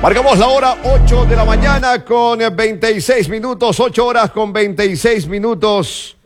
Marcamos la hora 8 de la mañana con 26 minutos, 8 horas con 26 minutos.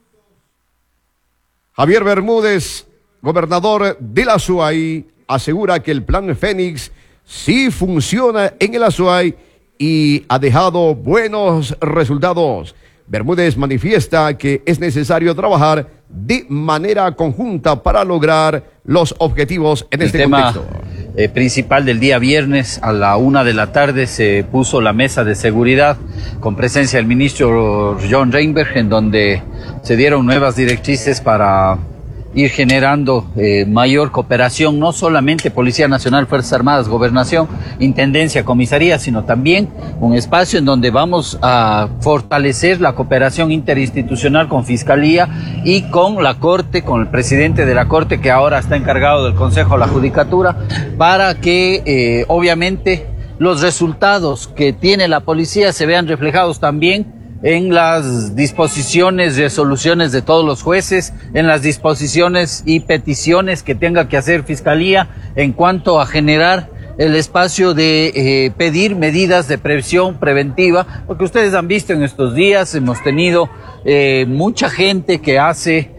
Javier Bermúdez, gobernador del Azuay, asegura que el plan Fénix sí funciona en el Azuay y ha dejado buenos resultados. Bermúdez manifiesta que es necesario trabajar de manera conjunta para lograr los objetivos en este contexto. Principal del día viernes a la 1 de la tarde se puso la mesa de seguridad con presencia del ministro John Reinberg, en donde se dieron nuevas directrices para ir generando mayor cooperación, no solamente Policía Nacional, Fuerzas Armadas, Gobernación, Intendencia, Comisaría, sino también un espacio en donde vamos a fortalecer la cooperación interinstitucional con Fiscalía y con la Corte, con el presidente de la Corte, que ahora está encargado del Consejo de la Judicatura, para que obviamente los resultados que tiene la policía se vean reflejados también en las disposiciones, resoluciones de todos los jueces, en las disposiciones y peticiones que tenga que hacer Fiscalía en cuanto a generar el espacio de pedir medidas de previsión preventiva, porque ustedes han visto en estos días, hemos tenido mucha gente que hace,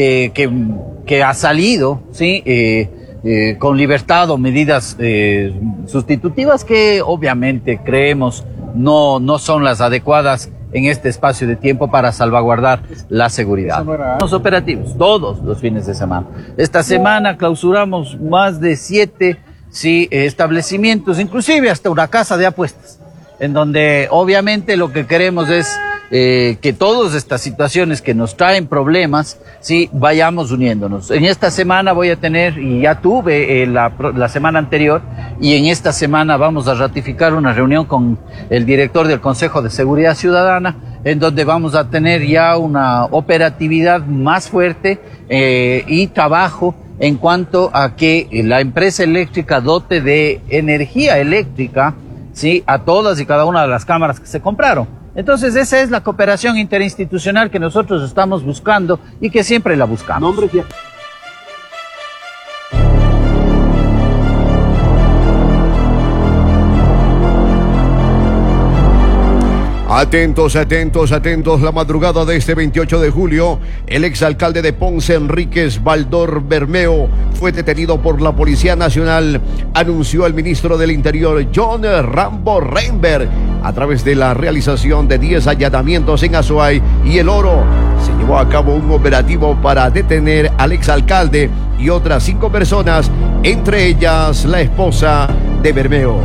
que ha salido, ¿sí?, con libertad o medidas sustitutivas que obviamente creemos no son las adecuadas en este espacio de tiempo para salvaguardar la seguridad. Los operativos, todos los fines de semana. Esta semana clausuramos más de 7 establecimientos, inclusive hasta una casa de apuestas, en donde obviamente lo que queremos es que todas estas situaciones que nos traen problemas, vayamos uniéndonos. En esta semana voy a tener, y ya tuve la semana anterior, y en esta semana vamos a ratificar una reunión con el director del Consejo de Seguridad Ciudadana, en donde vamos a tener ya una operatividad más fuerte y trabajo en cuanto a que la empresa eléctrica dote de energía eléctrica, a todas y cada una de las cámaras que se compraron. Entonces esa es la cooperación interinstitucional que nosotros estamos buscando y que siempre la buscamos. Atentos, la madrugada de este 28 de julio, el exalcalde de Ponce, Enríquez Baldor Bermeo, fue detenido por la Policía Nacional, anunció el ministro del Interior, John Rambo Reinberg, a través de la realización de 10 allanamientos en Azuay y El Oro. Se llevó a cabo un operativo para detener al exalcalde y otras 5 personas, entre ellas la esposa de Bermeo.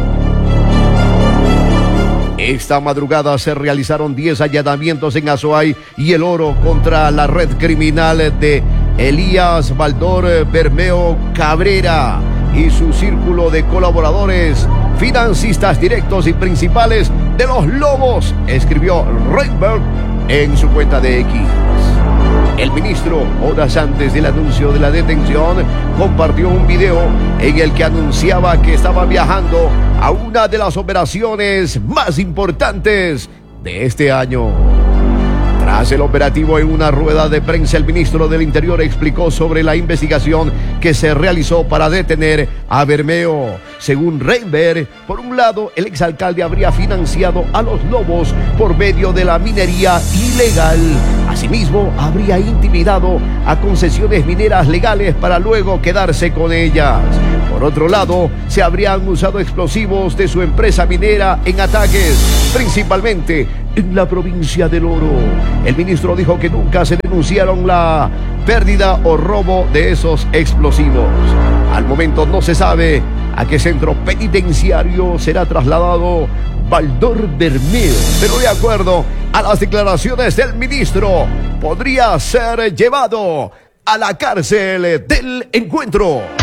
Esta madrugada se realizaron 10 allanamientos en Azuay y El Oro contra la red criminal de Elías Baldor Bermeo Cabrera y su círculo de colaboradores, financistas directos y principales de los Lobos, escribió Reinberg en su cuenta de X. El ministro, horas antes del anuncio de la detención, compartió un video en el que anunciaba que estaba viajando a una de las operaciones más importantes de este año. Tras el operativo, en una rueda de prensa, el ministro del Interior explicó sobre la investigación que se realizó para detener a Bermeo. Según Reinberg, por un lado, el exalcalde habría financiado a los Lobos por medio de la minería ilegal. Asimismo, habría intimidado a concesiones mineras legales para luego quedarse con ellas. Por otro lado, se habrían usado explosivos de su empresa minera en ataques, principalmente en la provincia del Oro. El ministro dijo que nunca se denunciaron la pérdida o robo de esos explosivos. Al momento no se sabe a qué centro penitenciario será trasladado Baldor Bermeo, pero de acuerdo a las declaraciones del ministro, podría ser llevado a la cárcel del Encuentro.